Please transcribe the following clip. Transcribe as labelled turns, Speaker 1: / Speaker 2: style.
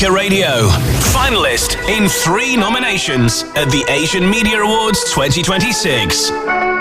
Speaker 1: Africa Radio. Finalist in 3 nominations at the Asian Media Awards 2026.